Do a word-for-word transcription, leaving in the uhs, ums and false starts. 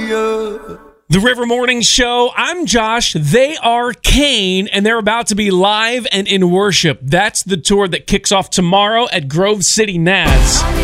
Hallelujah. The River Morning Show. I'm Josh. They are Kane, and they're about to be live and in worship. That's the tour that kicks off tomorrow at Grove City Nats.